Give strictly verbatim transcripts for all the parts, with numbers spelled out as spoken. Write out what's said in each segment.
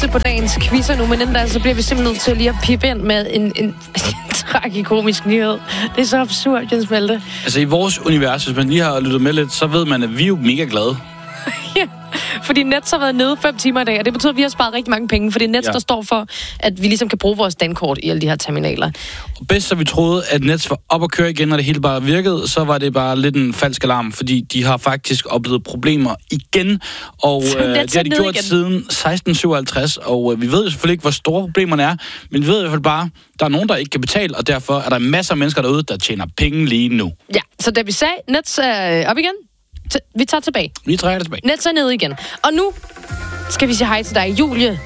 quizze på dagens quizzer nu, men den der, så bliver vi simpelthen nødt til lige at pippe ind med en, en tragikomisk nyhed. Det er så absurd, Jens Malte. Altså i vores univers, hvis man lige har lyttet med lidt, så ved man, at vi er jo mega glade. Ja, fordi Nets har været nede fem timer i dag, og det betyder, at vi har sparet rigtig mange penge, for det er Nets, ja. der står for, at vi ligesom kan bruge vores dankort i alle de her terminaler. Og bedst så vi troede, at Nets var op at køre igen, og det hele bare virkede, så var det bare lidt en falsk alarm, fordi de har faktisk oplevet problemer igen, og øh, det har de gjort igen siden seksten syvoghalvtreds, og øh, vi ved jo selvfølgelig ikke, hvor store problemerne er, men vi ved i hvert fald bare, der er nogen, der ikke kan betale, og derfor er der masser af mennesker derude, der tjener penge lige nu. Ja, så da vi sagde, Nets er op igen, vi tager tilbage. Vi trækker det tilbage. Nets er nede igen. Og nu skal vi sige hej til dig, Julie.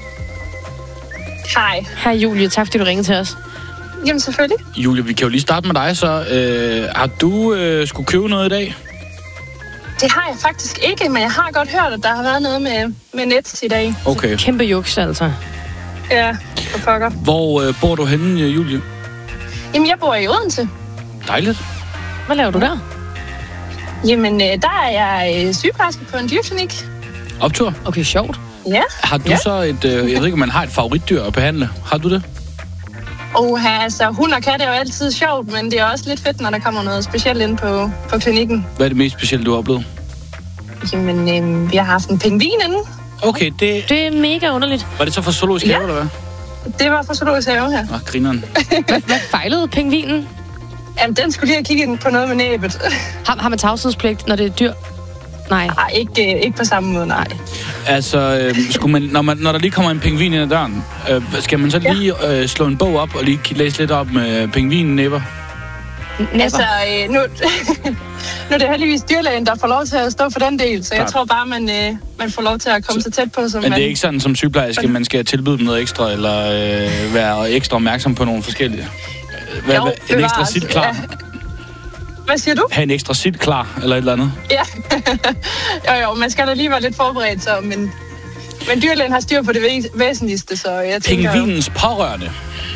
Hej. Hej, Julie. Tak, fordi du ringede til os. Jamen, selvfølgelig. Julie, vi kan jo lige starte med dig, så øh, har du øh, skulle købe noget i dag? Det har jeg faktisk ikke, men jeg har godt hørt, at der har været noget med, med Nets i dag. Okay. Så kæmpe juks, altså. Ja, for pokker. Hvor øh, bor du henne, Julie? Jamen, jeg bor i Odense. Dejligt. Hvad laver du der? Jamen, der er jeg sygeplejerske på en dyrklinik. Optur? Okay, sjovt. Ja. Har du ja. så et, øh, jeg ved ikke, om man har et favoritdyr at behandle. Har du det? Og altså, hund og kat er jo altid sjovt, men det er også lidt fedt, når der kommer noget specielt ind på, på klinikken. Hvad er det mest specielle, du har oplevet? Jamen, øh, vi har haft en pingvin inde. Okay, det... Det er mega underligt. Var det så for zoologisk have, ja. eller hvad? Det var for zoologisk have her. Nå, grineren. hvad, hvad fejlede pingvinen? Jamen, den skulle lige have kigget på noget med næbet. Har, har man tavshedspligt, når det er dyr? Nej. Nej, ikke, ikke på samme måde, nej. Altså, øh, skulle man, når, man, når der lige kommer en pingvin ind ad døren, øh, skal man så lige øh, slå en bog op og lige læse lidt op med pingvinen-næbber? Næpper. Altså, øh, nu, nu er det heldigvis dyrlægen, der får lov til at stå for den del, så jeg Klart. tror bare, man, øh, man får lov til at komme så, så tæt på, som Men man... det er ikke sådan som sygeplejerske, man skal tilbyde dem noget ekstra, eller øh, være ekstra opmærksom på nogle forskellige... Hvad, jo, hvad, en ekstra sit klar? Ja. Hvad siger du? Ha' en ekstra sit klar, eller et eller andet? Ja, jo jo, man skal da lige være lidt forberedt, så, men, men dyrlægen har styr på det væs- væsentligste, så jeg tænker... Pingvinens pårørende.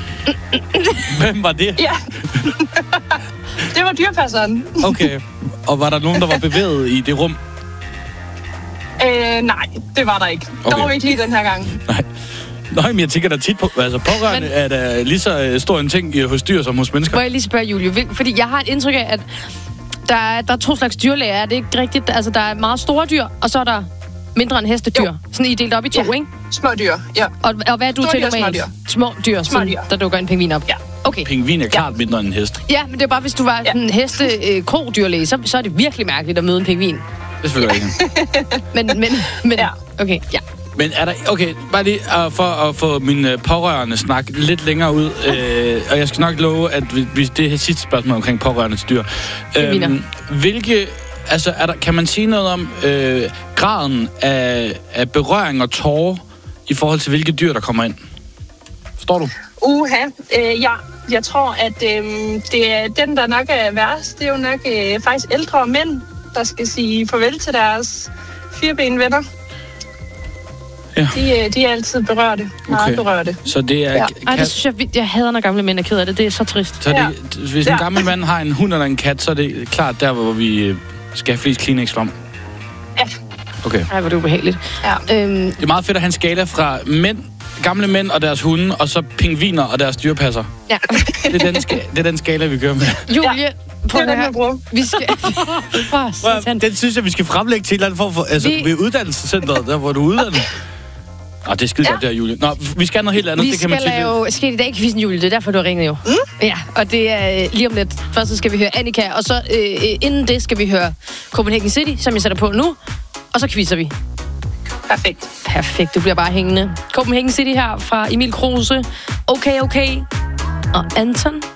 Hvem var det? Ja, det var dyrpasseren. Okay, og var der nogen, der var bevæget i det rum? Øh, nej, det var der ikke. Okay. Der var vi ikke lige den her gang. Nej. Nå, men jeg tænker da tit på, altså pårørende men... er da lige så stor en ting hos dyr som hos mennesker. Må jeg lige spørge, Julie? Fordi jeg har et indtryk af, at der er, der er to slags dyrlæger. Er det ikke rigtigt? Altså, der er meget store dyr, og så er der mindre end hestedyr. Jo. Sådan I er delt op i to, ja. ikke? Små dyr, ja. Og, og hvad er du Store til dyr, normalt? små Små dyr, små dyr. der dukker en pingvin op? Ja. Okay. Pingvin er klart ja. mindre end en hest. Ja, men det er bare, hvis du var ja. en heste-ko-dyrlæge, så, så er det virkelig mærkeligt at møde en pingvin. Det er selvfølgelig ikke. men, men, men, ja. okay, ja. Men er der... Okay, bare lige uh, for at få min uh, pårørende snak lidt længere ud. Uh, og jeg skal nok love, at hvis det er sidste spørgsmål omkring pårørende til dyr. Uh, hvilke... Altså, er der, kan man sige noget om uh, graden af, af berøring og tårer i forhold til, hvilke dyr, der kommer ind? Forstår du? Uha, øh, ja. Jeg tror, at øh, det er den, der nok er værst. Det er jo nok øh, faktisk ældre mænd, der skal sige farvel til deres firbenvenner. Ja. De, de er altid berørte. Meget okay. berørte. Så det er... Ja. Kat... Ej, det synes jeg, jeg hader, når gamle mænd er ked af det. Det er så trist. Så det, ja. hvis en ja. gammel mand har en hund eller en kat, så er det klart der, hvor vi skal have flest Kleenex frem. Ja. Okay. Ej, hvor det ubehageligt. Ja. Øhm... Det er meget fedt at have en skala fra mænd, gamle mænd og deres hunde, og så pingviner og deres dyrepasser. Ja. det, er den ska- det er den skala, vi kører med. Julie, ja. på det er den, man bruger. Vi skal... Prøv, den synes jeg, vi skal fremlægge til et eller andet form for... Altså, vi... ved uddannelsescenteret, der hvor du er uddannet. Nå, det er skide ja. godt der, Julie. Nå, vi skal noget helt andet. Vi det kan man skal lave Sket i dag-quizzen, Julie. Det er derfor, du har ringet jo. Mm? Ja, og det er lige om lidt. Først så skal vi høre Annika, og så øh, inden det skal vi høre Copenhagen City, som jeg sætter på nu. Og så quizzer vi. Perfekt. Perfekt, du bliver bare hængende. Copenhagen City her fra Emil Kruse. Okay, okay. Og Anton